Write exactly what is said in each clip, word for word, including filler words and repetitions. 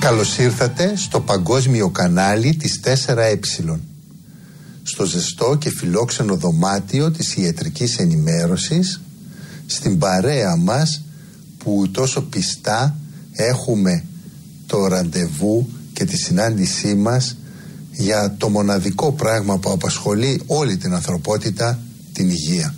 Καλώς ήρθατε στο παγκόσμιο κανάλι της τέσσερα ε, στο ζεστό και φιλόξενο δωμάτιο της ιατρικής ενημέρωσης, στην παρέα μας που τόσο πιστά έχουμε το ραντεβού και τη συνάντησή μας για το μοναδικό πράγμα που απασχολεί όλη την ανθρωπότητα, την υγεία.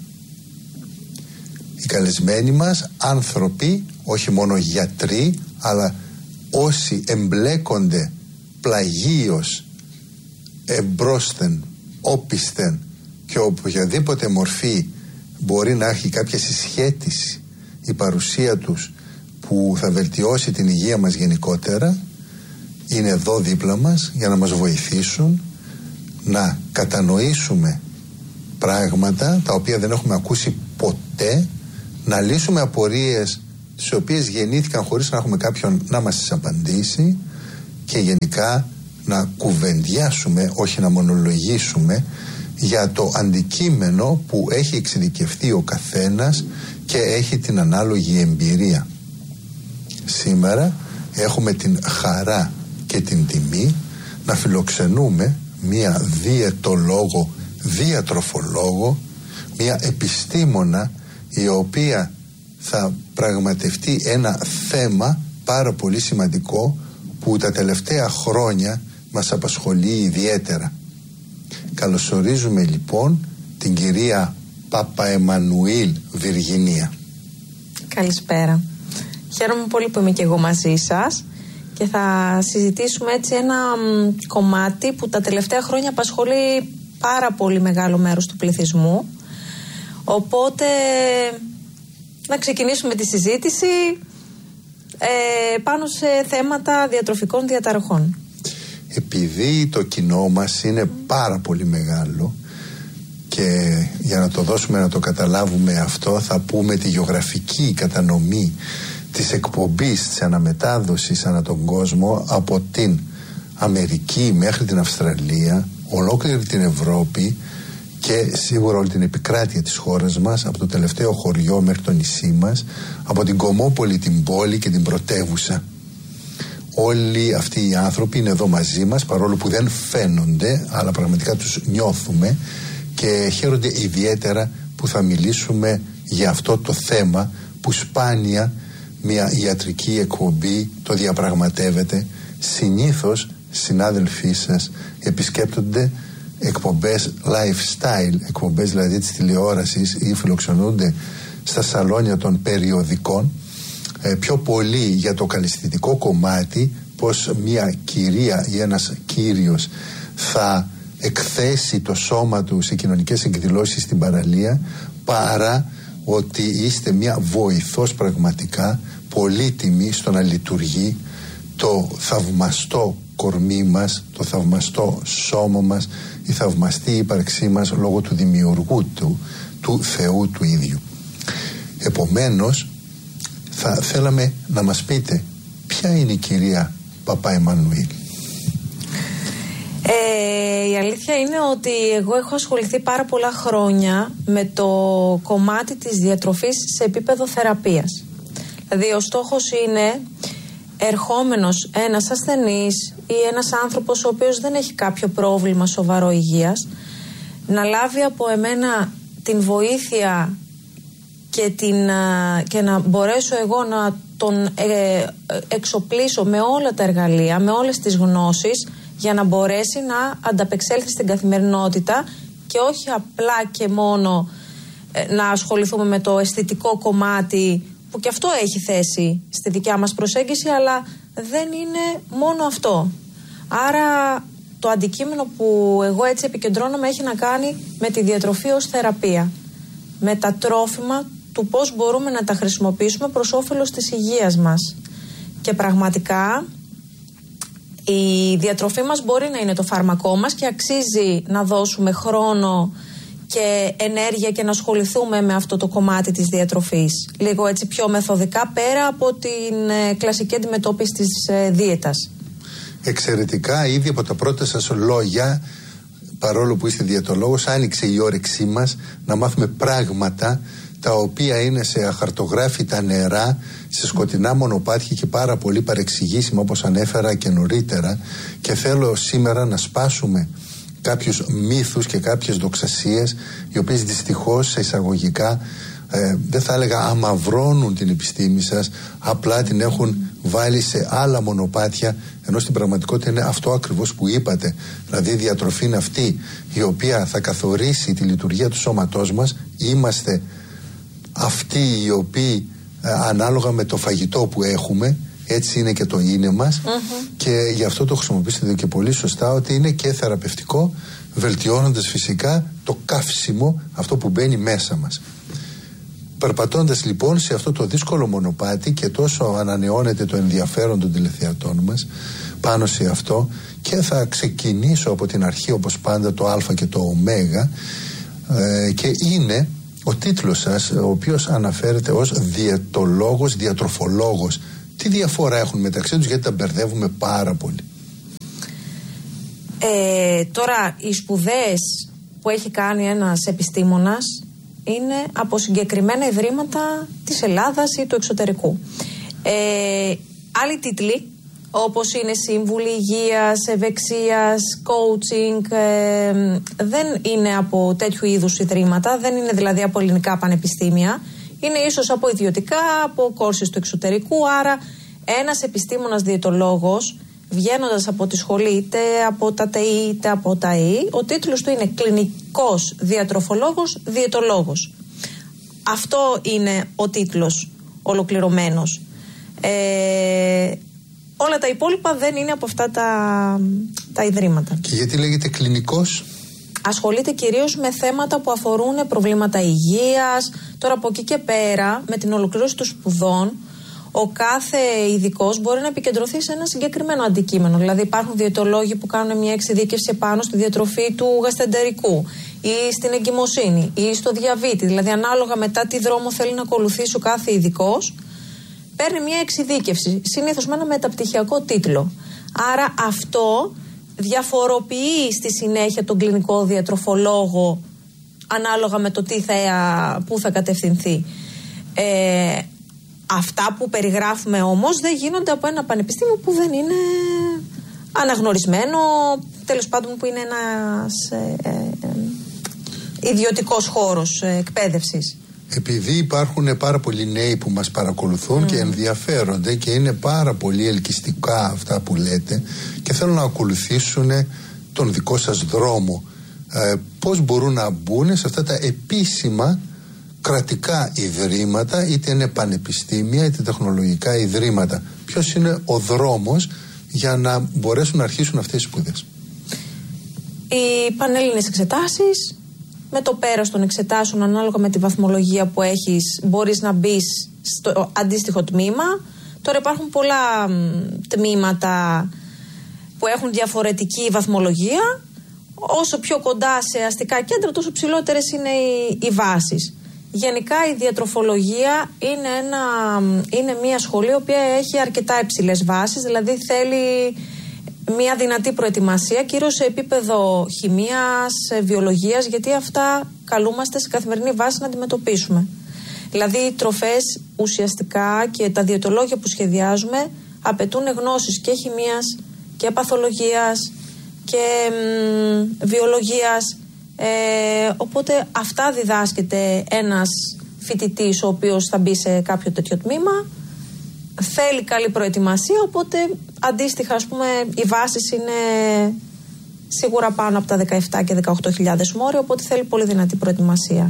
Οι καλεσμένοι μας άνθρωποι, όχι μόνο γιατροί, αλλά όσοι εμπλέκονται πλαγίως, εμπρόσθεν, όπισθεν και οποιαδήποτε μορφή μπορεί να έχει κάποια συσχέτιση η παρουσία τους που θα βελτιώσει την υγεία μας γενικότερα, είναι εδώ δίπλα μας για να μας βοηθήσουν να κατανοήσουμε πράγματα τα οποία δεν έχουμε ακούσει ποτέ, να λύσουμε απορίες τις οποίες γεννήθηκαν χωρίς να έχουμε κάποιον να μας τις απαντήσει και γενικά να κουβεντιάσουμε, όχι να μονολογήσουμε για το αντικείμενο που έχει εξειδικευτεί ο καθένας και έχει την ανάλογη εμπειρία. Σήμερα έχουμε την χαρά και την τιμή να φιλοξενούμε μία διαιτολόγο, διατροφολόγο, μία επιστήμονα η οποία θα πραγματευτεί ένα θέμα πάρα πολύ σημαντικό που τα τελευταία χρόνια μας απασχολεί ιδιαίτερα. Καλωσορίζουμε λοιπόν την κυρία Παπαεμμανουήλ Βιργινία. Καλησπέρα. Χαίρομαι πολύ που είμαι και εγώ μαζί σας και θα συζητήσουμε έτσι ένα μ, κομμάτι που τα τελευταία χρόνια απασχολεί πάρα πολύ μεγάλο μέρος του πληθυσμού. Οπότε να ξεκινήσουμε τη συζήτηση ε, πάνω σε θέματα διατροφικών διαταραχών. Επειδή το κοινό μας είναι πάρα πολύ μεγάλο και για να το δώσουμε να το καταλάβουμε αυτό, θα πούμε τη γεωγραφική κατανομή της εκπομπής, της αναμετάδοσης ανά τον κόσμο, από την Αμερική μέχρι την Αυστραλία, ολόκληρη την Ευρώπη και σίγουρα όλη την επικράτεια της χώρας μας, από το τελευταίο χωριό μέχρι το νησί μας, από την Κομμόπολη, την πόλη και την πρωτεύουσα. Όλοι αυτοί οι άνθρωποι είναι εδώ μαζί μας, παρόλο που δεν φαίνονται, αλλά πραγματικά τους νιώθουμε και χαίρονται ιδιαίτερα που θα μιλήσουμε για αυτό το θέμα που σπάνια μια ιατρική εκπομπή το διαπραγματεύεται. Συνήθως συνάδελφοί σας επισκέπτονται εκπομπές lifestyle, εκπομπές δηλαδή της τηλεόρασης, ή φιλοξενούνται στα σαλόνια των περιοδικών, ε, πιο πολύ για το καλλισθητικό κομμάτι, πως μια κυρία ή ένας κύριος θα εκθέσει το σώμα του σε κοινωνικές εκδηλώσεις στην παραλία, παρά ότι είστε μια βοηθός πραγματικά πολύτιμη στο να λειτουργεί το θαυμαστό κορμί μας, το θαυμαστό σώμα μας, η θαυμαστή ύπαρξή μας λόγω του δημιουργού του, του Θεού του ίδιου. Επομένως, θα θέλαμε να μας πείτε ποια είναι η κυρία Παπαεμμανουήλ. Ε, η αλήθεια είναι ότι εγώ έχω ασχοληθεί πάρα πολλά χρόνια με το κομμάτι της διατροφής σε επίπεδο θεραπείας. Δηλαδή ο στόχος είναι ερχόμενος ένας ασθενής ή ένας άνθρωπος ο οποίος δεν έχει κάποιο πρόβλημα σοβαρό υγείας να λάβει από εμένα την βοήθεια και, την, και να μπορέσω εγώ να τον ε, εξοπλίσω με όλα τα εργαλεία, με όλες τις γνώσεις για να μπορέσει να ανταπεξέλθει στην καθημερινότητα και όχι απλά και μόνο ε, να ασχοληθούμε με το αισθητικό κομμάτι που και αυτό έχει θέση στη δικιά μας προσέγγιση, αλλά δεν είναι μόνο αυτό. Άρα το αντικείμενο που εγώ έτσι επικεντρώνομαι έχει να κάνει με τη διατροφή ως θεραπεία, με τα τρόφιμα, του πώς μπορούμε να τα χρησιμοποιήσουμε προς όφελος της υγείας μας. Και πραγματικά η διατροφή μας μπορεί να είναι το φάρμακό μας και αξίζει να δώσουμε χρόνο και ενέργεια και να ασχοληθούμε με αυτό το κομμάτι της διατροφής λίγο έτσι πιο μεθοδικά, πέρα από την ε, κλασική αντιμετώπιση της ε, δίαιτας. Εξαιρετικά, ήδη από τα πρώτα σας λόγια, παρόλο που είστε διαιτολόγος, άνοιξε η όρεξή μας να μάθουμε πράγματα τα οποία είναι σε αχαρτογράφητα νερά, σε σκοτεινά μονοπάτια και πάρα πολύ παρεξηγήσιμα, όπως ανέφερα και νωρίτερα, και θέλω σήμερα να σπάσουμε κάποιους μύθους και κάποιες δοξασίες, οι οποίες δυστυχώς σε εισαγωγικά ε, δεν θα έλεγα αμαυρώνουν την επιστήμη σας, απλά την έχουν βάλει σε άλλα μονοπάτια, ενώ στην πραγματικότητα είναι αυτό ακριβώς που είπατε. Δηλαδή η διατροφή είναι αυτή η οποία θα καθορίσει τη λειτουργία του σώματός μας. Είμαστε αυτοί οι οποίοι ε, ανάλογα με το φαγητό που έχουμε, έτσι είναι και το είναι μας, mm-hmm. και γι' αυτό το χρησιμοποιήσετε και πολύ σωστά, ότι είναι και θεραπευτικό, βελτιώνοντας φυσικά το καύσιμο, αυτό που μπαίνει μέσα μας. Περπατώντας λοιπόν σε αυτό το δύσκολο μονοπάτι, και τόσο ανανεώνεται το ενδιαφέρον των τηλεθεατών μας πάνω σε αυτό, και θα ξεκινήσω από την αρχή όπως πάντα, το Α και το Ω, ε, και είναι ο τίτλος σας, ο οποίος αναφέρεται ως διαιτολόγος, διατροφολόγος. Τι διαφορά έχουν μεταξύ τους, γιατί τα μπερδεύουμε πάρα πολύ? Ε, τώρα οι σπουδές που έχει κάνει ένας επιστήμονας είναι από συγκεκριμένα ιδρύματα της Ελλάδας ή του εξωτερικού. Ε, άλλοι τίτλοι, όπως είναι σύμβουλοι υγείας, ευεξίας, coaching, ε, δεν είναι από τέτοιου είδους ιδρύματα, δεν είναι δηλαδή από ελληνικά πανεπιστήμια, είναι ίσως από ιδιωτικά, από κόρσεις του εξωτερικού. Άρα ένας επιστήμονας διαιτολόγος, βγαίνοντας από τη σχολή, είτε από τα ΤΕΙ είτε από τα ΕΙ, ο τίτλος του είναι κλινικός διατροφολόγος διαιτολόγος. Αυτό είναι ο τίτλος ολοκληρωμένος. Ε, όλα τα υπόλοιπα δεν είναι από αυτά τα, τα ιδρύματα. Και γιατί λέγεται κλινικός? Ασχολείται κυρίως με θέματα που αφορούν προβλήματα υγείας. Τώρα από εκεί και πέρα, με την ολοκλήρωση των σπουδών, ο κάθε ειδικός μπορεί να επικεντρωθεί σε ένα συγκεκριμένο αντικείμενο. Δηλαδή υπάρχουν διαιτολόγοι που κάνουν μια εξειδίκευση επάνω στη διατροφή του γαστεντερικού ή στην εγκυμοσύνη ή στο διαβήτη. Δηλαδή ανάλογα μετά τι δρόμο θέλει να ακολουθήσει ο κάθε ειδικός, παίρνει μια εξειδίκευση, συνήθως με ένα μεταπτυχιακό τίτλο. Άρα αυτό διαφοροποιεί στη συνέχεια τον κλινικό διατροφολόγο ανάλογα με το τι θα, πού θα κατευθυνθεί. Ε, αυτά που περιγράφουμε όμως δεν γίνονται από ένα πανεπιστήμιο που δεν είναι αναγνωρισμένο, τέλος πάντων που είναι ένας ε, ε, ιδιωτικός χώρος ε, εκπαίδευσης. Επειδή υπάρχουν πάρα πολλοί νέοι που μας παρακολουθούν mm. και ενδιαφέρονται, και είναι πάρα πολύ ελκυστικά αυτά που λέτε και θέλουν να ακολουθήσουν τον δικό σας δρόμο, ε, πώς μπορούν να μπουν σε αυτά τα επίσημα κρατικά ιδρύματα, είτε είναι πανεπιστήμια είτε τεχνολογικά ιδρύματα? Ποιος είναι ο δρόμος για να μπορέσουν να αρχίσουν αυτές οι σπουδές? Οι πανελλήνιες εξετάσεις, με το πέρας των εξετάσεων ανάλογα με τη βαθμολογία που έχεις μπορείς να μπεις στο αντίστοιχο τμήμα. Τώρα υπάρχουν πολλά τμήματα που έχουν διαφορετική βαθμολογία. Όσο πιο κοντά σε αστικά κέντρα, τόσο ψηλότερες είναι οι, οι βάσεις. Γενικά η διατροφολογία είναι, ένα, είναι μια σχολή η οποία έχει αρκετά υψηλές βάσεις, δηλαδή θέλει μια δυνατή προετοιμασία, κυρίως σε επίπεδο χημείας, βιολογίας, γιατί αυτά καλούμαστε σε καθημερινή βάση να αντιμετωπίσουμε. Δηλαδή οι τροφές ουσιαστικά και τα διαιτολόγια που σχεδιάζουμε απαιτούν γνώσεις και χημείας και παθολογίας και μ, βιολογίας. Ε, οπότε αυτά διδάσκεται ένας φοιτητής ο οποίος θα μπει σε κάποιο τέτοιο τμήμα. Θέλει καλή προετοιμασία, οπότε αντίστοιχα ας πούμε οι βάσεις είναι σίγουρα πάνω από τα δεκαεπτά και δεκαοκτώ χιλιάδες μόρια, οπότε θέλει πολύ δυνατή προετοιμασία.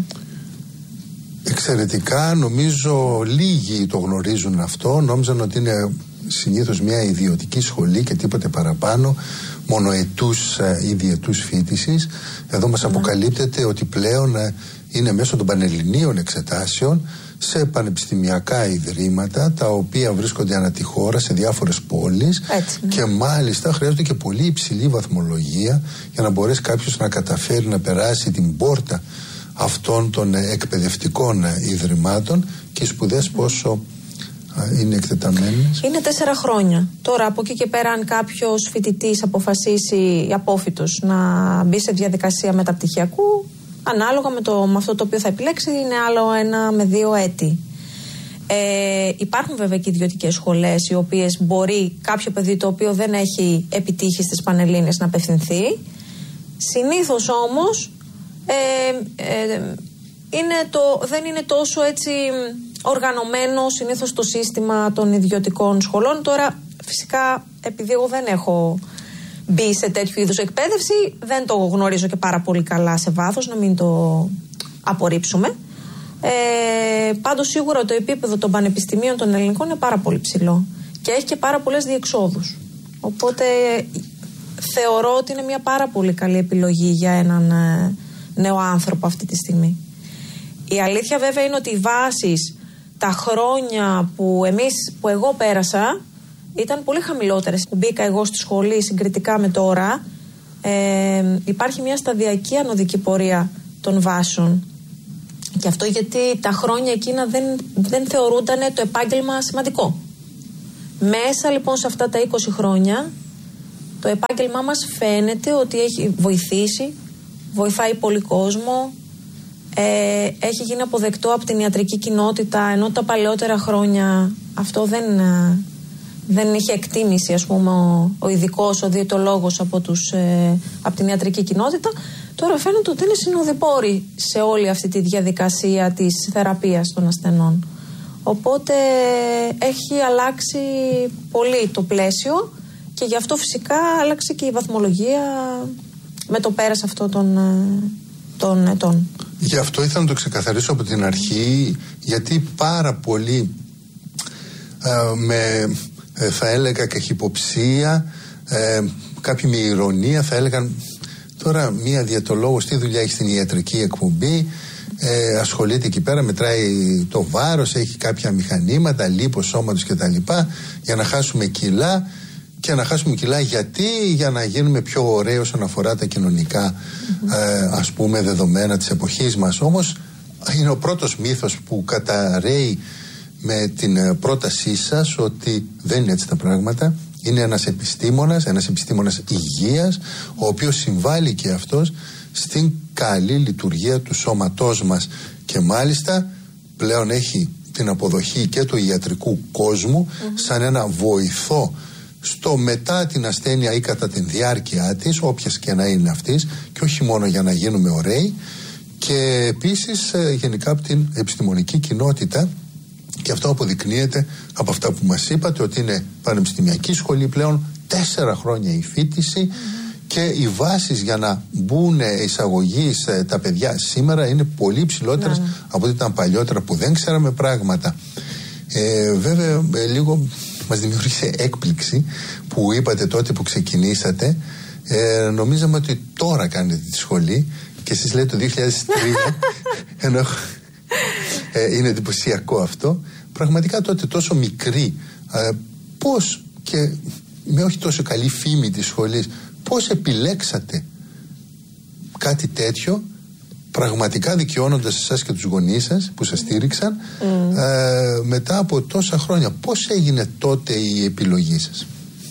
Εξαιρετικά, νομίζω λίγοι το γνωρίζουν αυτό, νόμιζαν ότι είναι συνήθως μια ιδιωτική σχολή και τίποτε παραπάνω, μονοετούς ή διετούς φοιτησης. Εδώ μας ναι. αποκαλύπτεται ότι πλέον είναι μέσω των πανελληνίων εξετάσεων σε πανεπιστημιακά ιδρύματα, τα οποία βρίσκονται ανά τη χώρα σε διάφορες πόλεις. Έτσι, ναι. Και μάλιστα χρειάζονται και πολύ υψηλή βαθμολογία για να μπορέσει κάποιος να καταφέρει να περάσει την πόρτα αυτών των εκπαιδευτικών ιδρυμάτων. Και οι σπουδές πόσο είναι εκτεταμένες? Είναι τέσσερα χρόνια. Τώρα από εκεί και πέρα, αν κάποιος φοιτητής αποφασίσει, απόφοιτος, να μπει σε διαδικασία μεταπτυχιακού, ανάλογα με, το, με αυτό το οποίο θα επιλέξει, είναι άλλο ένα με δύο έτη. Ε, υπάρχουν βέβαια και ιδιωτικές σχολές, οι οποίες μπορεί κάποιο παιδί το οποίο δεν έχει επιτύχει στις Πανελλήνιες να απευθυνθεί. Συνήθως όμως ε, ε, είναι το, δεν είναι τόσο έτσι οργανωμένο συνήθως το σύστημα των ιδιωτικών σχολών. Τώρα φυσικά επειδή εγώ δεν έχω μπει σε τέτοιου είδους εκπαίδευση, δεν το γνωρίζω και πάρα πολύ καλά σε βάθος, να μην το απορρίψουμε. Ε, πάντως σίγουρα το επίπεδο των πανεπιστημίων των ελληνικών είναι πάρα πολύ ψηλό και έχει και πάρα πολλές διεξόδους. Οπότε θεωρώ ότι είναι μια πάρα πολύ καλή επιλογή για έναν ε, νέο άνθρωπο αυτή τη στιγμή. Η αλήθεια βέβαια είναι ότι οι βάσεις, τα χρόνια που, εμείς, που εγώ πέρασα ήταν πολύ χαμηλότερες. Που μπήκα εγώ στη σχολή συγκριτικά με τώρα, ε, υπάρχει μια σταδιακή ανωδική πορεία των βάσεων. Και αυτό γιατί τα χρόνια εκείνα δεν, δεν θεωρούνταν το επάγγελμα σημαντικό. Μέσα λοιπόν σε αυτά τα είκοσι χρόνια το επάγγελμά μας φαίνεται ότι έχει βοηθήσει, βοηθάει πολύ κόσμο, ε, έχει γίνει αποδεκτό από την ιατρική κοινότητα, ενώ τα παλαιότερα χρόνια αυτό δεν, δεν είχε εκτίμηση, ας πούμε, ο, ο ειδικός, ο διαιτολόγος από, τους, ε, από την ιατρική κοινότητα. Τώρα φαίνεται ότι είναι συνοδοιπόροι σε όλη αυτή τη διαδικασία της θεραπείας των ασθενών. Οπότε έχει αλλάξει πολύ το πλαίσιο και γι' αυτό φυσικά άλλαξε και η βαθμολογία με το πέρας αυτών των, των ετών. Γι' αυτό ήθελα να το ξεκαθαρίσω από την αρχή, γιατί πάρα πολλοί ε, με ε, θα έλεγα καχυποψία, ε, κάποιοι με ηρωνία θα έλεγαν τώρα μία διαιτολόγος τι δουλειά έχει στην ιατρική εκπομπή, ε, ασχολείται εκεί πέρα, μετράει το βάρος, έχει κάποια μηχανήματα, λίπος σώματος κτλ. Για να χάσουμε κιλά. Και να χάσουμε κιλά γιατί, για να γίνουμε πιο ωραίοι όσον αφορά τα κοινωνικά mm-hmm. ε, ας πούμε δεδομένα της εποχής μας. Όμως είναι ο πρώτος μύθος που καταρρέει με την πρότασή σας ότι δεν είναι έτσι τα πράγματα. Είναι ένας επιστήμονας, ένας επιστήμονας υγείας, ο οποίος συμβάλλει και αυτός στην καλή λειτουργία του σώματός μας και μάλιστα πλέον έχει την αποδοχή και του ιατρικού κόσμου mm-hmm. σαν ένα βοηθό στο μετά την ασθένεια ή κατά την διάρκεια της, όποιας και να είναι αυτής, και όχι μόνο για να γίνουμε ωραίοι, και επίσης γενικά από την επιστημονική κοινότητα. Και αυτό αποδεικνύεται από αυτά που μας είπατε, ότι είναι πανεπιστημιακή σχολή πλέον, τέσσερα χρόνια η φοιτηση mm-hmm. και οι βάσεις για να μπουν εισαγωγή σε τα παιδιά σήμερα είναι πολύ ψηλότερες mm-hmm. από ό,τι ήταν παλιότερα που δεν ξέραμε πράγματα. Ε, βέβαια ε, λίγο μας δημιούργησε έκπληξη που είπατε τότε που ξεκινήσατε, ε, νομίζαμε ότι τώρα κάνετε τη σχολή και εσείς λέτε το δύο χιλιάδες τρία ενώ ε, είναι εντυπωσιακό αυτό. Πραγματικά τότε τόσο μικρή, ε, πώς και με όχι τόσο καλή φήμη της σχολής, πώς επιλέξατε κάτι τέτοιο, πραγματικά δικαιώνοντας εσάς και τους γονείς σας που σας στήριξαν mm. ε, μετά από τόσα χρόνια? Πώς έγινε τότε η επιλογή σας?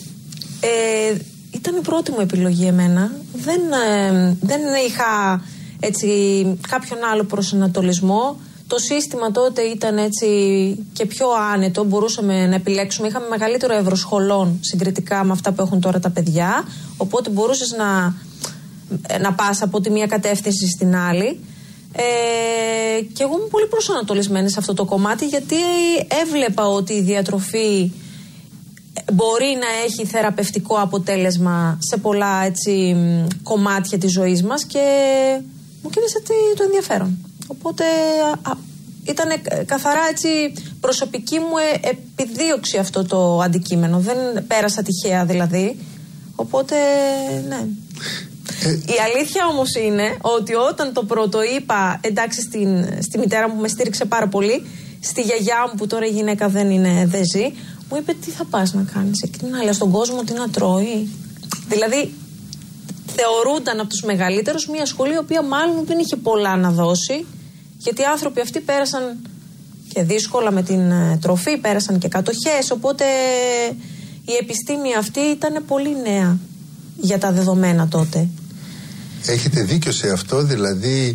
Ε, ήταν η πρώτη μου επιλογή εμένα. Δεν, ε, δεν είχα έτσι κάποιον άλλο προσανατολισμό. Το σύστημα τότε ήταν έτσι και πιο άνετο, μπορούσαμε να επιλέξουμε. Είχαμε μεγαλύτερο εύρος σχολών συγκριτικά με αυτά που έχουν τώρα τα παιδιά, οπότε μπορούσες να να πας από τη μία κατεύθυνση στην άλλη. Ε, και εγώ είμαι πολύ προσανατολισμένη σε αυτό το κομμάτι, γιατί έβλεπα ότι η διατροφή μπορεί να έχει θεραπευτικό αποτέλεσμα σε πολλά έτσι, κομμάτια της ζωής μας και μου κίνησε το ενδιαφέρον. Οπότε ήταν καθαρά έτσι προσωπική μου επιδίωξη αυτό το αντικείμενο. Δεν πέρασα τυχαία δηλαδή. Οπότε ναι. Ε, η αλήθεια όμως είναι ότι όταν το πρώτο είπα, εντάξει, στην, στη μητέρα μου, με στήριξε πάρα πολύ, στη γιαγιά μου που τώρα η γυναίκα δεν είναι, δεν ζει, μου είπε τι θα πας να κάνεις εκεί, να λες στον κόσμο τι να τρώει. Δηλαδή θεωρούνταν από τους μεγαλύτερους μια σχολή η οποία μάλλον δεν είχε πολλά να δώσει, γιατί οι άνθρωποι αυτοί πέρασαν και δύσκολα με την τροφή, πέρασαν και κατοχές, οπότε η επιστήμη αυτή ήταν πολύ νέα για τα δεδομένα τότε. Έχετε δίκιο σε αυτό, δηλαδή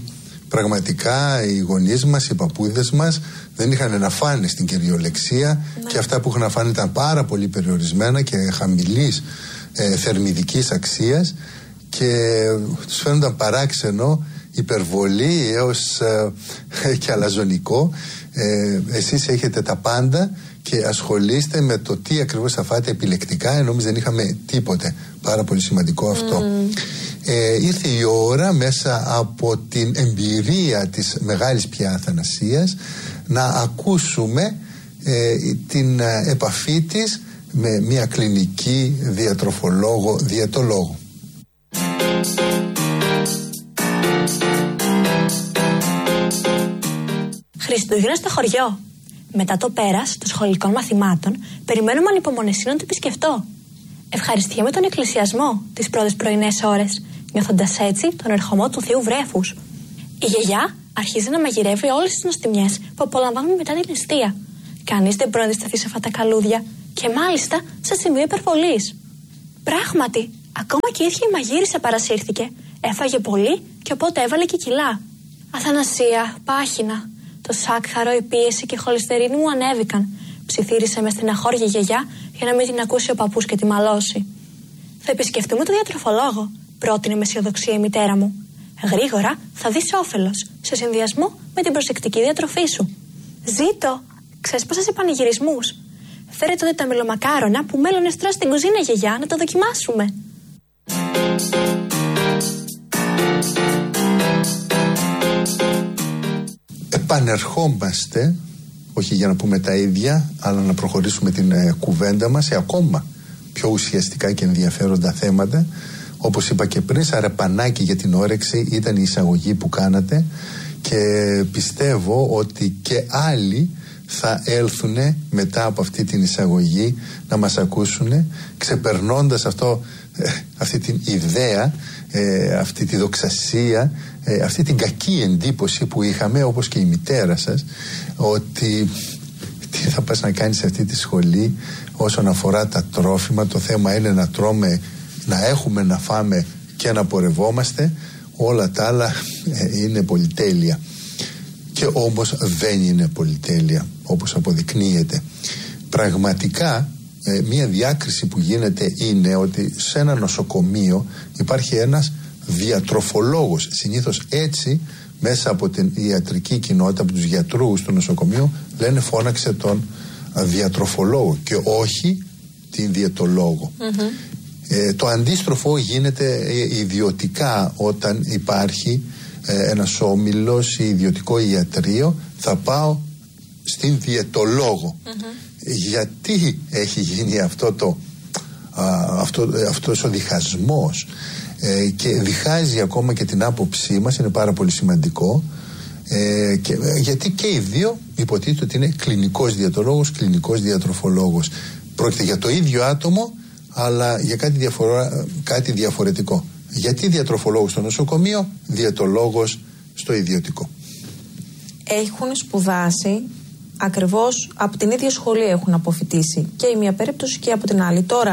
πραγματικά οι γονείς μας, οι παππούδες μας δεν είχαν να φάνε στην κυριολεξία, ναι. Και αυτά που είχαν να φάνε ήταν πάρα πολύ περιορισμένα και χαμηλής ε, θερμιδικής αξίας, και τους φαίνονταν παράξενο, υπερβολή έως ε, και αλαζονικό. Ε, εσείς έχετε τα πάντα και ασχολείστε με το τι ακριβώς θα φάτε επιλεκτικά, ενώ εμείς δεν είχαμε τίποτε. Πάρα πολύ σημαντικό αυτό. Mm. Ε, ήρθε η ώρα, μέσα από την εμπειρία της μεγάλης πια αθανασίας, να ακούσουμε ε, την επαφή της με μια κλινική διατροφολόγο, διαιτολόγο. Χριστούγεννα στο χωριό. Μετά το πέρας των σχολικών μαθημάτων, περιμένουμε ανυπομονησία να το επισκεφτώ. Ευχαριστιέμαι τον εκκλησιασμό τις πρώτες πρωινές ώρες, νιώθοντας έτσι τον ερχομό του Θείου Βρέφους. Η γιαγιά αρχίζει να μαγειρεύει όλες τις νοστιμιές που απολαμβάνουμε μετά την νηστεία. Κανείς δεν μπορεί να αντισταθεί σε αυτά τα καλούδια, και μάλιστα σε σημείο υπερβολής. Πράγματι, ακόμα και η ίδια η μαγείρισα παρασύρθηκε. Έφαγε πολύ και οπότε έβαλε και κιλά. Αθανασία, πάχυνα. Το σάκχαρο, η πίεση και η χολυστερίνη μου ανέβηκαν. Ψιθύρισε με στεναχώρια γιαγιά για να μην την ακούσει ο παππούς και τη μαλώσει. Θα επισκεφτούμε τον διατροφολόγο, πρότεινε με αισιοδοξία η μητέρα μου. Γρήγορα θα δεις όφελος, σε συνδυασμό με την προσεκτική διατροφή σου. Ζήτω! Ξέσπασα σε πανηγυρισμούς. Φέρε τότε τα μελομακάρονα που μέλωνες τώρα στην κουζίνα, γιαγιά, να το δοκιμάσουμε. Επανερχόμαστε, όχι για να πούμε τα ίδια, αλλά να προχωρήσουμε την ε, κουβέντα μας σε ακόμα πιο ουσιαστικά και ενδιαφέροντα θέματα. Όπως είπα και πριν, σαραπανάκι για την όρεξη ήταν η εισαγωγή που κάνατε, και πιστεύω ότι και άλλοι θα έλθουν μετά από αυτή την εισαγωγή να μας ακούσουν, ξεπερνώντας αυτό, ε, αυτή την ιδέα, ε, αυτή τη δοξασία, ε, αυτή την κακή εντύπωση που είχαμε, όπως και η μητέρα σας, ότι τι θα πας να κάνεις σε αυτή τη σχολή όσον αφορά τα τρόφιμα. Το θέμα είναι να τρώμε, να έχουμε να φάμε και να πορευόμαστε. Όλα τα άλλα ε, είναι πολυτέλεια. Και όμως δεν είναι πολυτέλεια, όπως αποδεικνύεται. Πραγματικά ε, μια διάκριση που γίνεται είναι ότι σε ένα νοσοκομείο υπάρχει ένας διατροφολόγος. Συνήθως έτσι, μέσα από την ιατρική κοινότητα, από τους γιατρούς του νοσοκομείου, λένε φώναξε τον διατροφολόγο και όχι την διαιτολόγο. Mm-hmm. Ε, το αντίστροφο γίνεται ε, ιδιωτικά, όταν υπάρχει ε, ένας όμιλος ή ιδιωτικό ιατρείο, θα πάω στην διαιτολόγο. Mm-hmm. Γιατί έχει γίνει αυτό το, α, αυτό, αυτός ο διχασμός, ε, και διχάζει ακόμα και την άποψή μας, είναι πάρα πολύ σημαντικό, ε, και, ε, γιατί και οι δύο υποτίθεται ότι είναι κλινικός διαιτολόγος, κλινικός διατροφολόγος. Πρόκειται για το ίδιο άτομο, αλλά για κάτι, διαφορα... κάτι διαφορετικό. Γιατί διατροφολόγος στο νοσοκομείο, διαιτολόγος στο ιδιωτικό. Έχουν σπουδάσει ακριβώς από την ίδια σχολή, έχουν αποφοιτήσει και η μία περίπτωση και από την άλλη. Τώρα,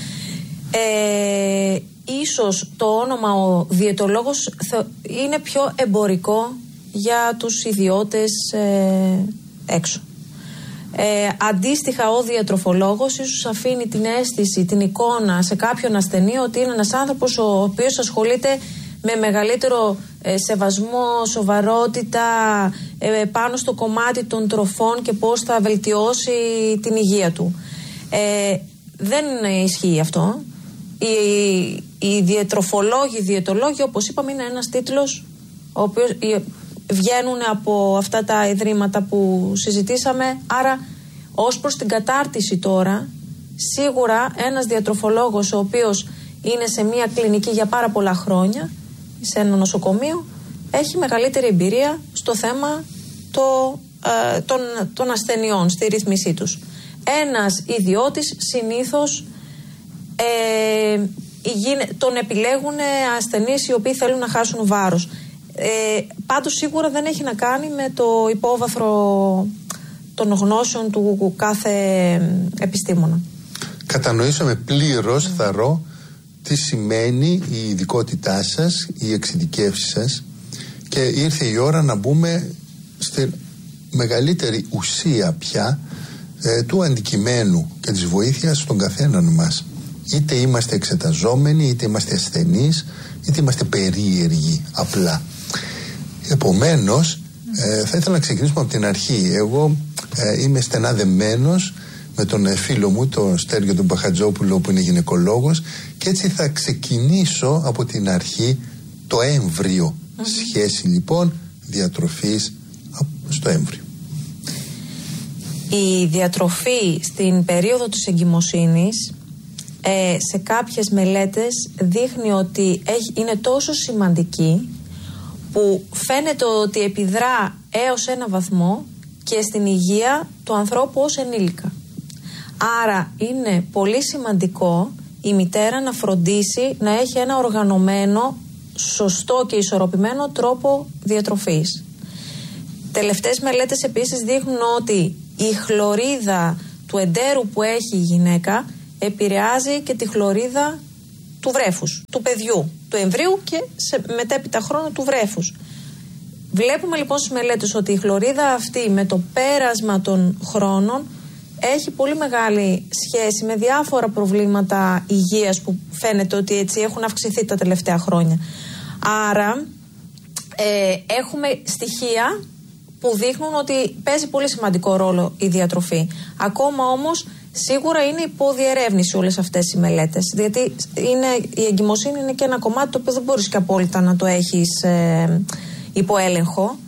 ε, ίσως το όνομα ο διαιτολόγος είναι πιο εμπορικό για τους ιδιώτες ε, έξω. Ε, αντίστοιχα, ο διατροφολόγος ίσως αφήνει την αίσθηση, την εικόνα σε κάποιον ασθενή ότι είναι ένας άνθρωπος ο οποίος ασχολείται με μεγαλύτερο ε, σεβασμό, σοβαρότητα ε, πάνω στο κομμάτι των τροφών και πώς θα βελτιώσει την υγεία του. Ε, δεν ισχύει αυτό. Οι, οι διατροφολόγοι, οι διαιτολόγοι, όπως είπαμε, είναι ένας τίτλος ο οποίος βγαίνουν από αυτά τα ιδρύματα που συζητήσαμε. Άρα, ως προς την κατάρτιση τώρα, σίγουρα ένας διατροφολόγος ο οποίος είναι σε μια κλινική για πάρα πολλά χρόνια, σε ένα νοσοκομείο, έχει μεγαλύτερη εμπειρία στο θέμα το, ε, των, των ασθενειών, στη ρύθμισή τους. Ένας ιδιώτης συνήθως ε, τον επιλέγουν ασθενείς οι οποίοι θέλουν να χάσουν βάρος. Ε, πάντως σίγουρα δεν έχει να κάνει με το υπόβαθρο των γνώσεων του κάθε επιστήμονα. Κατανοήσαμε πλήρως, mm. θαρώ, τι σημαίνει η ειδικότητά σας, η εξειδικεύση σας, Και ήρθε η ώρα να μπούμε στη μεγαλύτερη ουσία πια ε, του αντικειμένου και της βοήθειας στον καθέναν μας. Είτε είμαστε εξεταζόμενοι, είτε είμαστε ασθενείς, είτε είμαστε περίεργοι απλά. Επομένως, ε, θα ήθελα να ξεκινήσουμε από την αρχή. Εγώ ε, είμαι στενά δεμένος με τον φίλο μου, τον Στέργιο τον Μπαχατζόπουλο, που είναι γυναικολόγος, και έτσι θα ξεκινήσω από την αρχή, το έμβριο. Mm-hmm. Σχέση λοιπόν διατροφής στο έμβριο. Η διατροφή στην περίοδο της εγκυμοσύνης ε, σε κάποιες μελέτες δείχνει ότι έχει, είναι τόσο σημαντική που φαίνεται ότι επιδρά έως ένα βαθμό και στην υγεία του ανθρώπου ως ενήλικα. Άρα είναι πολύ σημαντικό η μητέρα να φροντίσει να έχει ένα οργανωμένο, σωστό και ισορροπημένο τρόπο διατροφής. Τελευταίες μελέτες επίσης δείχνουν ότι η χλωρίδα του εντέρου που έχει η γυναίκα επηρεάζει και τη χλωρίδα του βρέφους, του παιδιού, του εμβρίου και σε μετέπειτα χρόνο του βρέφους. Βλέπουμε λοιπόν στις μελέτες ότι η χλωρίδα αυτή με το πέρασμα των χρόνων έχει πολύ μεγάλη σχέση με διάφορα προβλήματα υγείας που φαίνεται ότι έτσι έχουν αυξηθεί τα τελευταία χρόνια. Άρα ε, έχουμε στοιχεία που δείχνουν ότι παίζει πολύ σημαντικό ρόλο η διατροφή. Ακόμα όμως σίγουρα είναι υποδιερεύνηση όλες αυτές οι μελέτες, γιατί είναι, η εγκυμοσύνη είναι και ένα κομμάτι το οποίο δεν μπορείς και απόλυτα να το έχεις ε, υπό έλεγχο.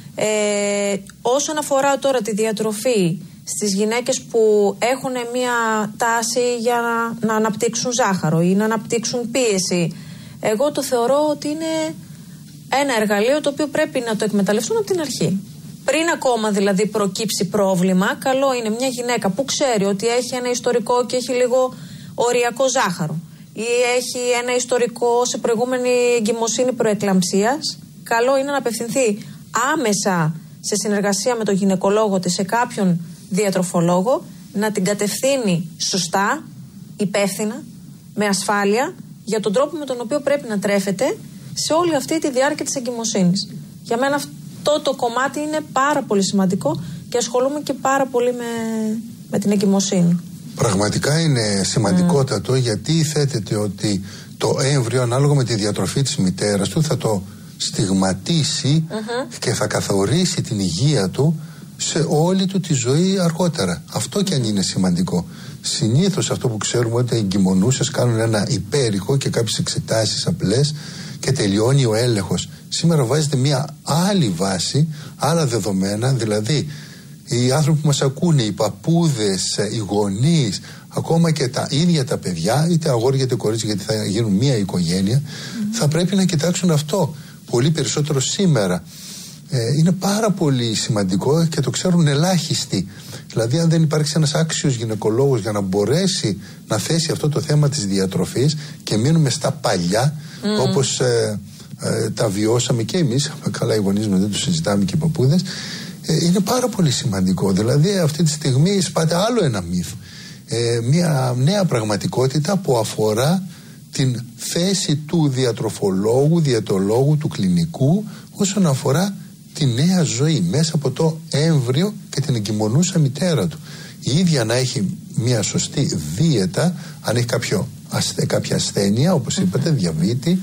Ε, όσον αφορά τώρα τη διατροφή στις γυναίκες που έχουν μια τάση για να, να αναπτύξουν ζάχαρο ή να αναπτύξουν πίεση, εγώ το θεωρώ ότι είναι ένα εργαλείο το οποίο πρέπει να το εκμεταλλευτούν από την αρχή. Πριν ακόμα δηλαδή προκύψει πρόβλημα, καλό είναι μια γυναίκα που ξέρει ότι έχει ένα ιστορικό και έχει λίγο οριακό ζάχαρο ή έχει ένα ιστορικό σε προηγούμενη εγκυμοσύνη προεκλαμψίας, καλό είναι να απευθυνθεί άμεσα σε συνεργασία με τον γυναικολόγο της σε κάποιον διατροφολόγο, να την κατευθύνει σωστά, υπεύθυνα, με ασφάλεια για τον τρόπο με τον οποίο πρέπει να τρέφεται σε όλη αυτή τη διάρκεια της εγκυμοσύνης. Για μένα αυτό το κομμάτι είναι πάρα πολύ σημαντικό και ασχολούμαι και πάρα πολύ με, με την εγκυμοσύνη. Πραγματικά είναι σημαντικότατο mm. γιατί θέτεται ότι το έμβριο ανάλογα με τη διατροφή της μητέρας του θα το στιγματίσει mm-hmm. και θα καθορίσει την υγεία του σε όλη του τη ζωή αργότερα. Αυτό και αν είναι σημαντικό. Συνήθως αυτό που ξέρουμε ότι οι εγκυμονούσες κάνουν ένα υπέρηχο και κάποιες εξετάσεις απλές και τελειώνει ο έλεγχος. Σήμερα βάζετε μια άλλη βάση, άλλα δεδομένα, δηλαδή οι άνθρωποι που μας ακούνε, οι παππούδες, οι γονείς, ακόμα και τα ίδια τα παιδιά, είτε αγόρια είτε κορίτσια, γιατί θα γίνουν μια οικογένεια, mm-hmm. θα πρέπει να κοιτάξουν αυτό πολύ περισσότερο σήμερα. Ε, είναι πάρα πολύ σημαντικό και το ξέρουν ελάχιστοι. Δηλαδή, αν δεν υπάρξει ένας άξιος γυναικολόγος για να μπορέσει να θέσει αυτό το θέμα της διατροφής και μείνουμε στα παλιά, mm. όπως ε, ε, τα βιώσαμε και εμείς, καλά οι γονείς μας δεν το συζητάμε και οι παππούδες, ε, είναι πάρα πολύ σημαντικό. Δηλαδή, αυτή τη στιγμή σπάται άλλο ένα μύθο. Ε, μια νέα πραγματικότητα που αφορά την θέση του διατροφολόγου, διαιτολόγου, του κλινικού όσον αφορά τη νέα ζωή μέσα από το έμβριο και την εγκυμονούσα μητέρα του. Η ίδια να έχει μια σωστή δίαιτα, αν έχει κάποιο, κάποια ασθένεια, όπως είπατε, διαβήτη,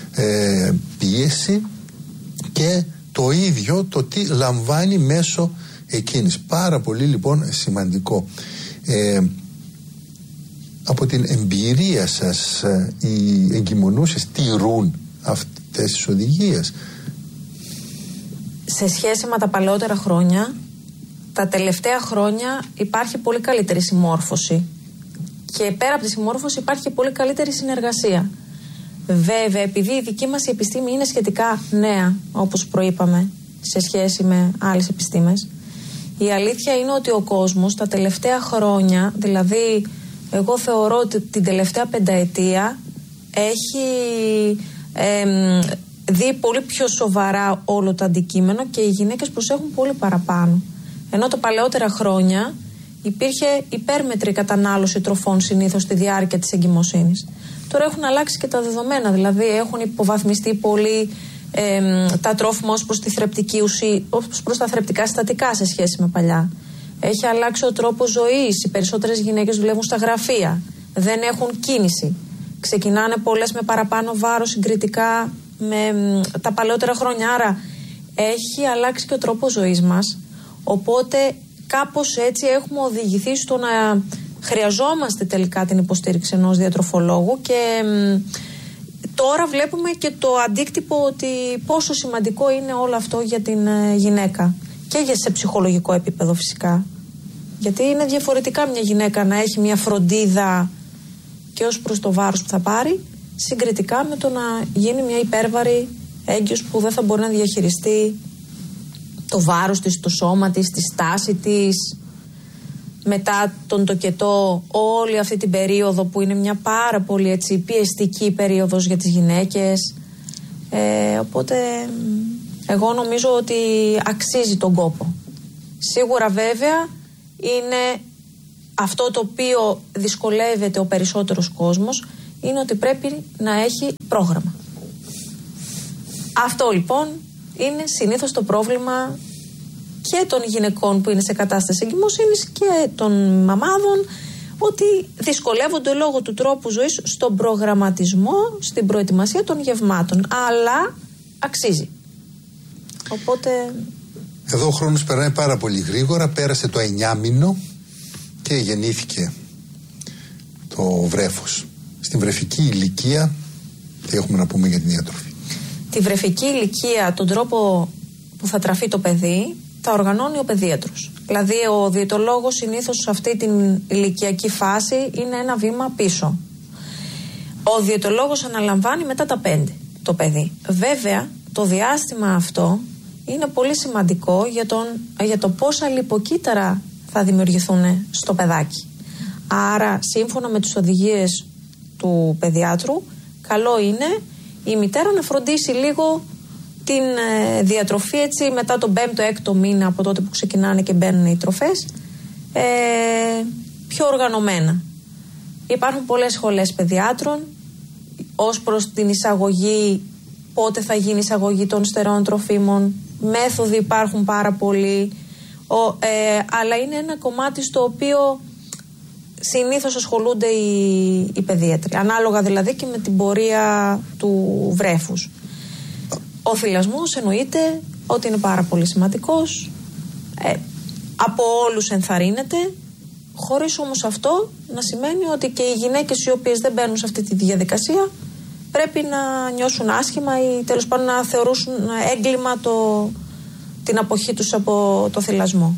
ε, πίεση, και το ίδιο το τι λαμβάνει μέσω εκείνης. Πάρα πολύ λοιπόν σημαντικό. Ε, από την εμπειρία σας, οι εγκυμονούσες τηρούν αυτές τις οδηγίες? Σε σχέση με τα παλαιότερα χρόνια, τα τελευταία χρόνια υπάρχει πολύ καλύτερη συμμόρφωση. Και πέρα από τη συμμόρφωση υπάρχει και πολύ καλύτερη συνεργασία. Βέβαια, επειδή η δική μας η επιστήμη είναι σχετικά νέα, όπως προείπαμε, σε σχέση με άλλες επιστήμες, η αλήθεια είναι ότι ο κόσμος τα τελευταία χρόνια, δηλαδή εγώ θεωρώ ότι την τελευταία πενταετία έχει εμ, δει πολύ πιο σοβαρά όλο το αντικείμενο και οι γυναίκες προσέχουν πολύ παραπάνω. Ενώ τα παλαιότερα χρόνια υπήρχε υπέρμετρη κατανάλωση τροφών συνήθως στη διάρκεια της εγκυμοσύνης. Τώρα έχουν αλλάξει και τα δεδομένα, δηλαδή έχουν υποβαθμιστεί πολύ ε, τα τρόφιμα ως προς τη θρεπτική ουσία, ως προς τα θρεπτικά συστατικά σε σχέση με παλιά. Έχει αλλάξει ο τρόπος ζωής. Οι περισσότερες γυναίκες δουλεύουν στα γραφεία. Δεν έχουν κίνηση. Ξεκινάνε πολλές με παραπάνω βάρος συγκριτικά με τα παλαιότερα χρόνια. Άρα έχει αλλάξει και ο τρόπος ζωής μας. Οπότε κάπως έτσι έχουμε οδηγηθεί στο να χρειαζόμαστε τελικά την υποστήριξη ενός διατροφολόγου και μ, τώρα βλέπουμε και το αντίκτυπο ότι πόσο σημαντικό είναι όλο αυτό για την ε, γυναίκα και για σε ψυχολογικό επίπεδο φυσικά. Γιατί είναι διαφορετικά μια γυναίκα να έχει μια φροντίδα και ως προς το βάρος που θα πάρει, συγκριτικά με το να γίνει μια υπέρβαρη έγκυος που δεν θα μπορεί να διαχειριστεί το βάρος της, το σώμα της, τη στάση της, μετά τον τοκετό, όλη αυτή την περίοδο που είναι μια πάρα πολύ έτσι, πιεστική περίοδος για τις γυναίκες. Ε, οπότε εγώ νομίζω ότι αξίζει τον κόπο. Σίγουρα βέβαια είναι αυτό το οποίο δυσκολεύεται ο περισσότερος κόσμος, είναι ότι πρέπει να έχει πρόγραμμα. Αυτό λοιπόν είναι συνήθως το πρόβλημα και των γυναικών που είναι σε κατάσταση εγκυμοσύνης και των μαμάδων, ότι δυσκολεύονται λόγω του τρόπου ζωής στον προγραμματισμό, στην προετοιμασία των γευμάτων. Αλλά αξίζει. Οπότε... Εδώ ο χρόνος περνάει πάρα πολύ γρήγορα. Πέρασε το εννιάμηνο και γεννήθηκε το βρέφος. Στην βρεφική ηλικία, τι έχουμε να πούμε για την διατροφή? Τη βρεφική ηλικία, τον τρόπο που θα τραφεί το παιδί, θα οργανώνει ο παιδίατρος. Δηλαδή ο διαιτολόγος συνήθως σε αυτή την ηλικιακή φάση είναι ένα βήμα πίσω. Ο διαιτολόγος αναλαμβάνει μετά τα πέντε το παιδί. Βέβαια το διάστημα αυτό είναι πολύ σημαντικό για, τον, για το πόσα λιποκύτταρα θα δημιουργηθούν στο παιδάκι. Άρα σύμφωνα με τις οδηγίες του παιδιάτρου, καλό είναι η μητέρα να φροντίσει λίγο την ε, διατροφή έτσι μετά τον πέμπτο έκτο μήνα από τότε που ξεκινάνε και μπαίνουν οι τροφές, ε, πιο οργανωμένα. Υπάρχουν πολλές σχολές παιδιάτρων ως προς την εισαγωγή, πότε θα γίνει η εισαγωγή των στερεών τροφίμων, μέθοδοι υπάρχουν πάρα πολλοί, ο, ε, αλλά είναι ένα κομμάτι στο οποίο συνήθως ασχολούνται οι, οι παιδίατροι, ανάλογα δηλαδή και με την πορεία του βρέφους. Ο θυλασμός εννοείται ότι είναι πάρα πολύ σημαντικός, ε, από όλους ενθαρρύνεται, χωρίς όμως αυτό να σημαίνει ότι και οι γυναίκες οι οποίες δεν μπαίνουν σε αυτή τη διαδικασία πρέπει να νιώσουν άσχημα ή τέλος πάντων να θεωρούσουν έγκλημα το, την αποχή τους από το θυλασμό.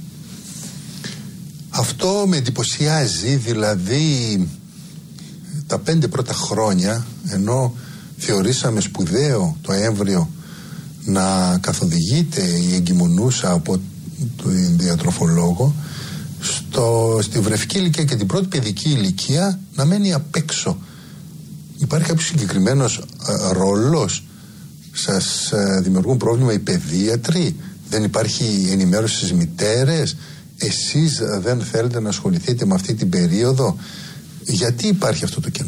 Αυτό με εντυπωσιάζει, δηλαδή τα πέντε πρώτα χρόνια, ενώ θεωρήσαμε σπουδαίο το έμβριο να καθοδηγείται η εγκυμονούσα από τον διατροφολόγο, στο, στη βρεφική ηλικία και την πρώτη παιδική ηλικία να μένει απ' έξω. Υπάρχει κάποιος συγκεκριμένος ε, ρόλος? Σας ε, δημιουργούν πρόβλημα οι παιδίατροι? Δεν υπάρχει ενημέρωση στις μητέρες? Εσείς ε, δεν θέλετε να ασχοληθείτε με αυτή την περίοδο? Γιατί υπάρχει αυτό το κενό?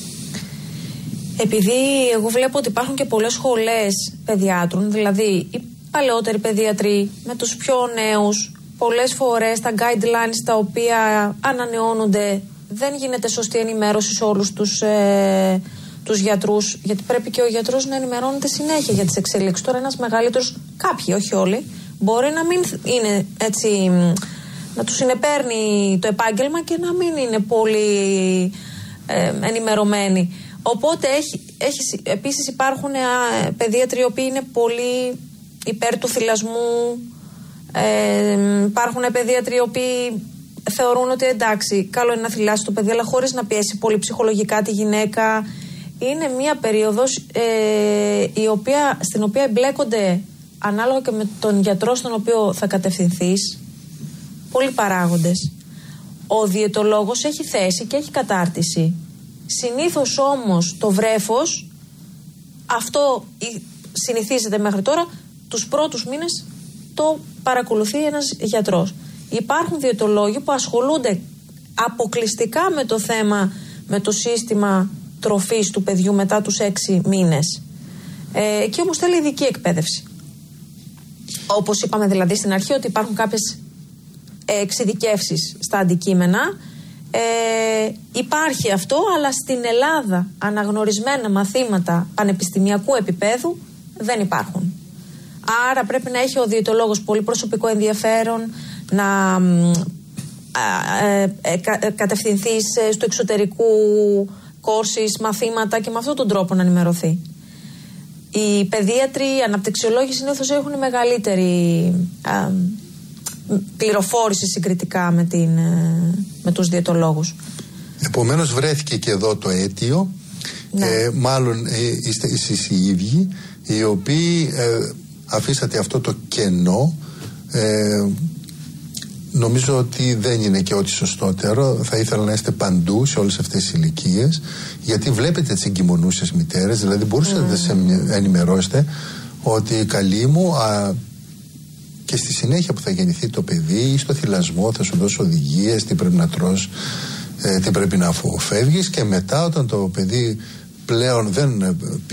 Επειδή εγώ βλέπω ότι υπάρχουν και πολλές σχολές παιδιάτρων, δηλαδή οι παλαιότεροι παιδίατροι με τους πιο νέους, πολλές φορές τα guidelines τα οποία ανανεώνονται, δεν γίνεται σωστή ενημέρωση σε όλους τους, ε, τους γιατρούς, γιατί πρέπει και ο γιατρός να ενημερώνεται συνέχεια για τις εξελίξεις. Τώρα ένας μεγαλύτερος, κάποιοι, όχι όλοι, μπορεί να μην είναι έτσι, να τους συνεπέρνει το επάγγελμα και να μην είναι πολύ ε, ενημερωμένοι. Οπότε έχει, έχει, επίσης υπάρχουν α, παιδίατροι οι οποίοι είναι πολύ υπέρ του θυλασμού, ε, υπάρχουν παιδίατροι οι οποίοι θεωρούν ότι εντάξει, καλό είναι να θυλάσει το παιδί, αλλά χωρίς να πιέσει πολύ ψυχολογικά τη γυναίκα. Είναι μια περίοδος ε, η οποία, στην οποία εμπλέκονται, ανάλογα και με τον γιατρό στον οποίο θα κατευθυνθείς, πολλοί παράγοντες. Ο διαιτολόγος έχει θέση και έχει κατάρτιση. Συνήθως όμως το βρέφος, αυτό συνηθίζεται μέχρι τώρα, τους πρώτους μήνες το παρακολουθεί ένας γιατρός. Υπάρχουν διαιτολόγοι που ασχολούνται αποκλειστικά με το θέμα, με το σύστημα τροφής του παιδιού μετά τους έξι μήνες. Ε, εκεί όμως θέλει ειδική εκπαίδευση. Όπως είπαμε δηλαδή στην αρχή, ότι υπάρχουν κάποιες εξειδικεύσεις στα αντικείμενα. Ε, υπάρχει αυτό, αλλά στην Ελλάδα αναγνωρισμένα μαθήματα πανεπιστημιακού επίπεδου δεν υπάρχουν. Άρα πρέπει να έχει ο διαιτολόγος πολύ προσωπικό ενδιαφέρον, να ε, ε, ε, κα, κατευθυνθεί στο εξωτερικού κόρσεις, μαθήματα και με αυτόν τον τρόπο να ενημερωθεί. Οι παιδίατροι, οι αναπτυξιολόγοι συνήθως έχουν μεγαλύτερη ε, πληροφόρηση συγκριτικά με, την, με τους διαιτολόγους. Επομένως βρέθηκε και εδώ το αίτιο. Ναι. Ε, μάλλον ε, είστε εσείς οι ίδιοι οι οποίοι ε, αφήσατε αυτό το κενό. ε, Νομίζω ότι δεν είναι και ό,τι σωστότερο. Θα ήθελα να είστε παντού σε όλες αυτές τις ηλικίες, γιατί βλέπετε τις εγκυμονούσες μητέρες. Δηλαδή μπορούσατε mm. να σε ενημερώσετε ότι καλή μου, α, και στη συνέχεια που θα γεννηθεί το παιδί ή στο θυλασμό θα σου δώσω οδηγίες, τι πρέπει να τρως, ε, τι πρέπει να φεύγεις, και μετά όταν το παιδί πλέον δεν